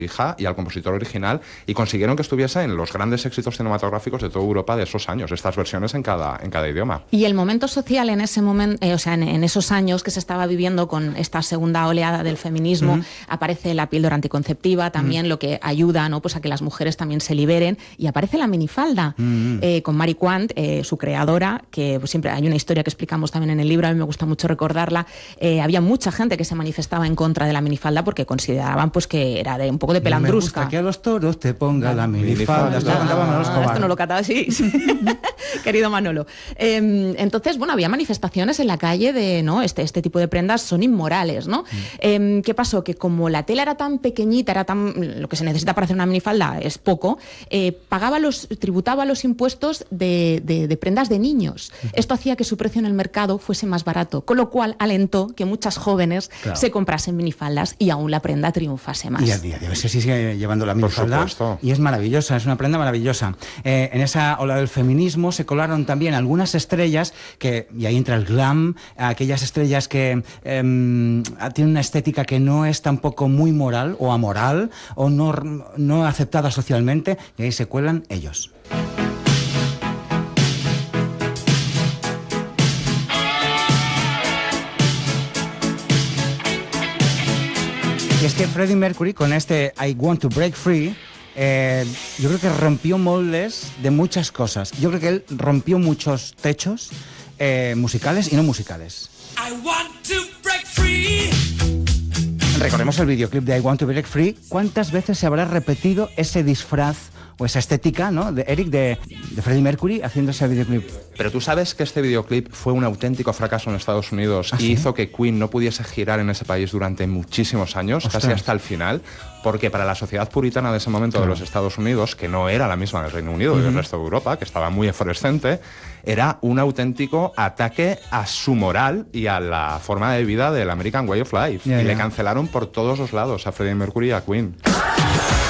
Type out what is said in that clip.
hija y al compositor original, y consiguieron que estuviese en los grandes éxitos cinematográficos de toda Europa de esos años, estas versiones en cada idioma. Y el momento social en ese momento, en esos años que se estaba viviendo con esta segunda oleada del feminismo, aparece la píldora anticonceptiva, también lo que ayuda, ¿no?, pues a que las mujeres también se liberen, y aparece la minifalda con Mary Quant, su creadora, que pues, siempre hay una historia que explicamos también en el libro, a mí me gusta mucho recordarla. Había mucha gente que se manifestaba en contra de la minifalda porque consideraban pues que era de un poco de pelandrusca. Me gusta que a los toros te ponga la minifalda. Esto no lo cantaba así, querido Manolo. Entonces, bueno, había manifestaciones en la calle de, ¿no?, este tipo de prendas son inmorales, ¿no? ¿Qué pasó? Que como la tela era tan pequeñita, lo que se necesita para hacer una minifalda es poco, tributaba los impuestos de prendas de niños. Esto hacía que su precio en el mercado fuese más barato, con lo cual alentó que muchas jóvenes se comprasen minifaldas y aún la prenda triunfase más. Y a día de hoy se sigue llevando la minifalda y es maravillosa, es una prenda maravillosa. En esa ola del feminismo se colaron también algunas estrellas y ahí entra el glam, aquellas estrellas que tienen una estética que no es tampoco muy moral o amoral o no aceptada socialmente, y ahí se cuelan ellos. Y es que Freddie Mercury, con este I Want to Break Free, yo creo que rompió moldes de muchas cosas. Yo creo que él rompió muchos techos musicales y no musicales. I want to break free. Recordemos el videoclip de I Want to Break Free. ¿Cuántas veces se habrá repetido ese disfraz o esa estética, ¿no?, de Eric, de Freddie Mercury haciendo ese videoclip? Pero tú sabes que este videoclip fue un auténtico fracaso en Estados Unidos y hizo que Queen no pudiese girar en ese país durante muchísimos años, casi hasta el final, porque para la sociedad puritana de ese momento de los Estados Unidos, que no era la misma del Reino Unido y del resto de Europa, que estaba muy efervescente, era un auténtico ataque a su moral y a la forma de vida del American Way of Life. Y le cancelaron por todos los lados a Freddie Mercury y a Queen.